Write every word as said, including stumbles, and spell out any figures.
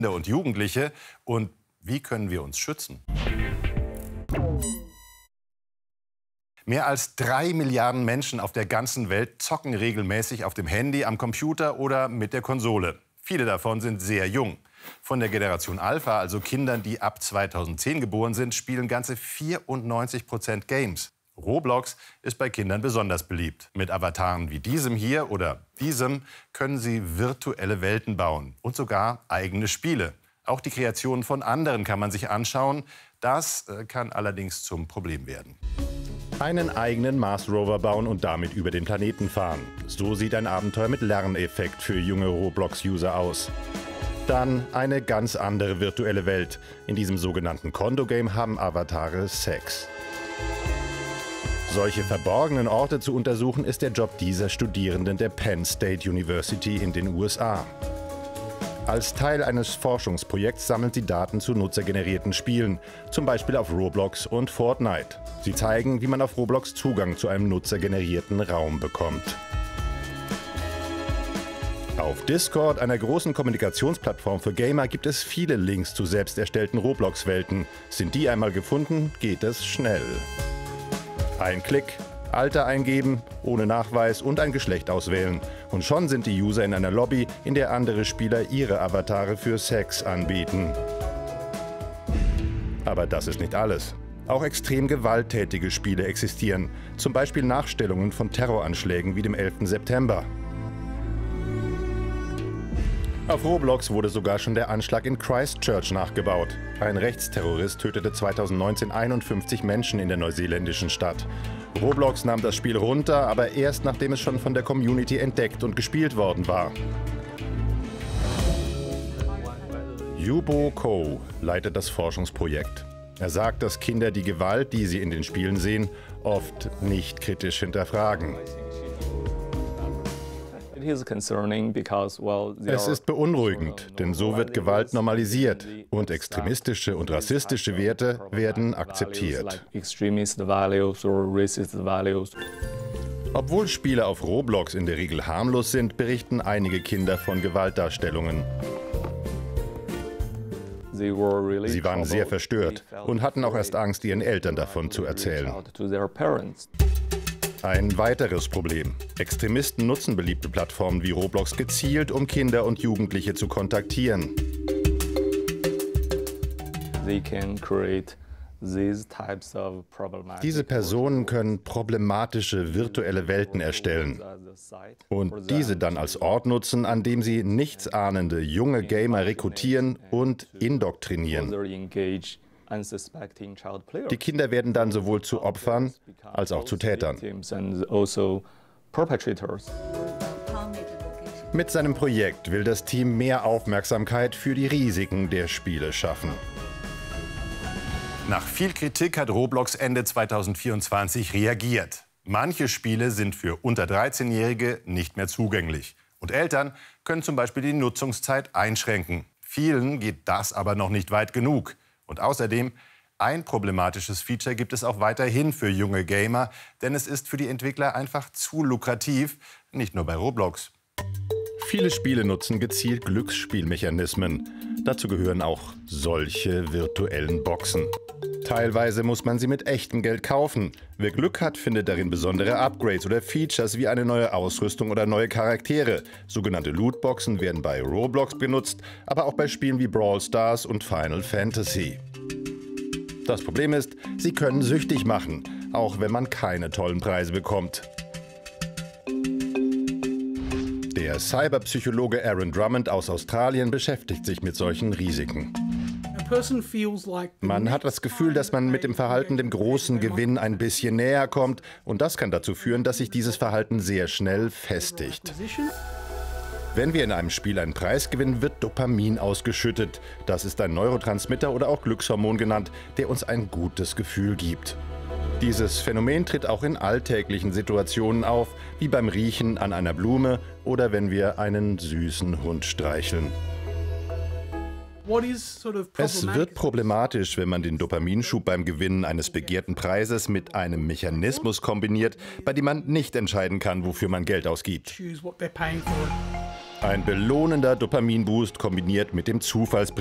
Kinder und Jugendliche. Und wie können wir uns schützen? Mehr als drei Milliarden Menschen auf der ganzen Welt zocken regelmäßig auf dem Handy, am Computer oder mit der Konsole. Viele davon sind sehr jung. Von der Generation Alpha, also Kindern, die ab zweitausendzehn geboren sind, spielen ganze vierundneunzig Prozent Games. Roblox ist bei Kindern besonders beliebt. Mit Avataren wie diesem hier oder diesem können sie virtuelle Welten bauen und sogar eigene Spiele. Auch die Kreationen von anderen kann man sich anschauen. Das äh, kann allerdings zum Problem werden. Einen eigenen Mars Rover bauen und damit über den Planeten fahren. So sieht ein Abenteuer mit Lerneffekt für junge Roblox-User aus. Dann eine ganz andere virtuelle Welt. In diesem sogenannten Kondo-Game haben Avatare Sex. Solche verborgenen Orte zu untersuchen, ist der Job dieser Studierenden der Penn State University in den U S A. Als Teil eines Forschungsprojekts sammeln sie Daten zu nutzergenerierten Spielen, zum Beispiel auf Roblox und Fortnite. Sie zeigen, wie man auf Roblox Zugang zu einem nutzergenerierten Raum bekommt. Auf Discord, einer großen Kommunikationsplattform für Gamer, gibt es viele Links zu selbst erstellten Roblox-Welten. Sind die einmal gefunden, geht es schnell. Ein Klick, Alter eingeben, ohne Nachweis und ein Geschlecht auswählen. Und schon sind die User in einer Lobby, in der andere Spieler ihre Avatare für Sex anbieten. Aber das ist nicht alles. Auch extrem gewalttätige Spiele existieren. Zum Beispiel Nachstellungen von Terroranschlägen wie dem elften September. Auf Roblox wurde sogar schon der Anschlag in Christchurch nachgebaut. Ein Rechtsterrorist tötete zweitausendneunzehn einundfünfzig Menschen in der neuseeländischen Stadt. Roblox nahm das Spiel runter, aber erst nachdem es schon von der Community entdeckt und gespielt worden war. Yubo Ko leitet das Forschungsprojekt. Er sagt, dass Kinder die Gewalt, die sie in den Spielen sehen, oft nicht kritisch hinterfragen. Es ist beunruhigend, denn so wird Gewalt normalisiert und extremistische und rassistische Werte werden akzeptiert. Obwohl Spiele auf Roblox in der Regel harmlos sind, berichten einige Kinder von Gewaltdarstellungen. Sie waren sehr verstört und hatten auch erst Angst, ihren Eltern davon zu erzählen. Ein weiteres Problem. Extremisten nutzen beliebte Plattformen wie Roblox gezielt, um Kinder und Jugendliche zu kontaktieren. Diese Personen können problematische virtuelle Welten erstellen und diese dann als Ort nutzen, an dem sie nichtsahnende junge Gamer rekrutieren und indoktrinieren. Die Kinder werden dann sowohl zu Opfern als auch zu Tätern. Mit seinem Projekt will das Team mehr Aufmerksamkeit für die Risiken der Spiele schaffen. Nach viel Kritik hat Roblox Ende zweitausendvierundzwanzig reagiert. Manche Spiele sind für unter dreizehnjährige nicht mehr zugänglich. Und Eltern können zum Beispiel die Nutzungszeit einschränken. Vielen geht das aber noch nicht weit genug. Und außerdem, ein problematisches Feature gibt es auch weiterhin für junge Gamer, denn es ist für die Entwickler einfach zu lukrativ, nicht nur bei Roblox. Viele Spiele nutzen gezielt Glücksspielmechanismen. Dazu gehören auch solche virtuellen Boxen. Teilweise muss man sie mit echtem Geld kaufen. Wer Glück hat, findet darin besondere Upgrades oder Features wie eine neue Ausrüstung oder neue Charaktere. Sogenannte Lootboxen werden bei Roblox benutzt, aber auch bei Spielen wie Brawl Stars und Final Fantasy. Das Problem ist, sie können süchtig machen, auch wenn man keine tollen Preise bekommt. Der Cyberpsychologe Aaron Drummond aus Australien beschäftigt sich mit solchen Risiken. Man hat das Gefühl, dass man mit dem Verhalten dem großen Gewinn ein bisschen näher kommt, und das kann dazu führen, dass sich dieses Verhalten sehr schnell festigt. Wenn wir in einem Spiel einen Preis gewinnen, wird Dopamin ausgeschüttet. Das ist ein Neurotransmitter oder auch Glückshormon genannt, der uns ein gutes Gefühl gibt. Dieses Phänomen tritt auch in alltäglichen Situationen auf, wie beim Riechen an einer Blume oder wenn wir einen süßen Hund streicheln. Es wird problematisch, wenn man den Dopaminschub beim Gewinnen eines begehrten Preises mit einem Mechanismus kombiniert, bei dem man nicht entscheiden kann, wofür man Geld ausgibt. Ein belohnender Dopaminboost kombiniert mit dem Zufallsprinzip